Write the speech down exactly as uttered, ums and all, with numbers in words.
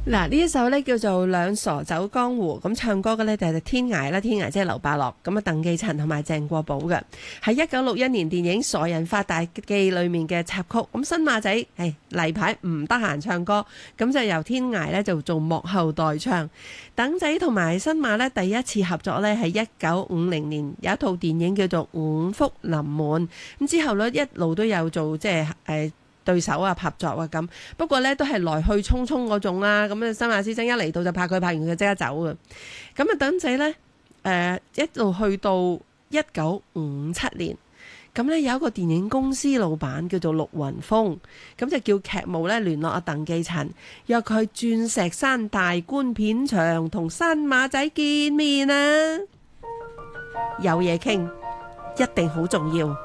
嗱，呢一首咧叫做《兩傻走江湖》，咁唱歌嘅咧就係天涯啦，天涯即係劉伯樂，咁啊鄧寄塵同埋鄭國寶嘅，係一九六一年電影《傻人發大記》裏面嘅插曲。咁新馬仔誒例牌唔得閒唱歌，咁就由天涯咧就做幕後代唱。鄧仔同埋新馬咧第一次合作咧係一九五零年，有一套電影叫做《五福臨門》，咁之後咧一路都有做即係誒。呃對手啊，拍作啊咁，不過咧都係來去匆匆嗰種啦。咁啊，新馬師曾一嚟到就拍佢，拍完佢即刻走嘅。咁啊，鄧仔咧誒一路去到一九五七年，咁咧有一個電影公司老闆叫做陸雲峰，咁就叫劇務咧聯絡阿鄧寄塵，約佢去鑽石山大觀片場同新馬仔見面啊，有嘢傾，一定好重要。